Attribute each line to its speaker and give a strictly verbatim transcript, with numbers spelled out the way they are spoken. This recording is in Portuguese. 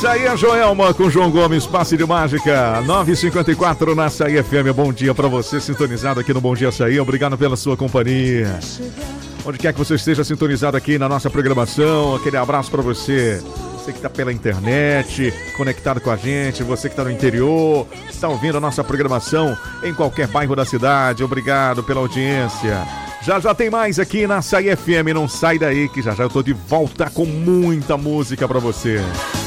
Speaker 1: Isso aí é Joelma com João Gomes, Passe de Mágica, nove e cinquenta e quatro na Açaí F M. Bom dia pra você, sintonizado aqui no Bom Dia Açaí. Obrigado pela sua companhia. Onde quer que você esteja sintonizado aqui na nossa programação, aquele abraço pra você. Você que está pela internet, conectado com a gente, você que está no interior, está ouvindo a nossa programação em qualquer bairro da cidade. Obrigado pela audiência. Já já tem mais aqui na Açaí F M, não sai daí que já já eu tô de volta com muita música pra você.